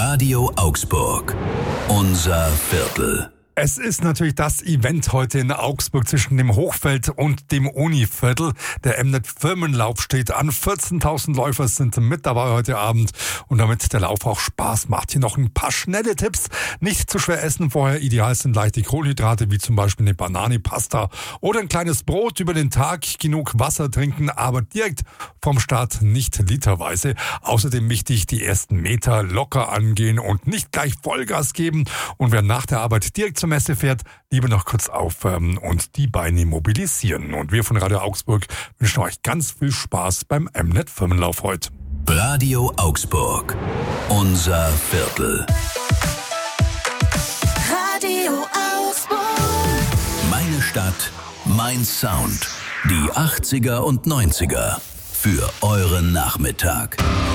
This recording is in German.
Radio Augsburg. Unser Viertel. Es ist natürlich das Event heute in Augsburg zwischen dem Hochfeld und dem Univiertel. Der Mnet Firmenlauf steht an. 14.000 Läufer sind mit dabei heute Abend. Und damit der Lauf auch Spaß macht. Hier noch ein paar schnelle Tipps. Nicht zu schwer essen vorher. Ideal sind leichte Kohlenhydrate, wie zum Beispiel eine Banane, Pasta oder ein kleines Brot über den Tag. Genug Wasser trinken, aber direkt vom Start nicht literweise. Außerdem wichtig, die ersten Meter locker angehen und nicht gleich Vollgas geben. Und wer nach der Arbeit direkt zur Messe fährt, lieber noch kurz aufwärmen und die Beine mobilisieren. Und wir von Radio Augsburg wünschen euch ganz viel Spaß beim Mnet Firmenlauf heute. Radio Augsburg. Unser Viertel. Radio Augsburg. Meine Stadt, mein Sound. Die 80er und 90er. Für euren Nachmittag.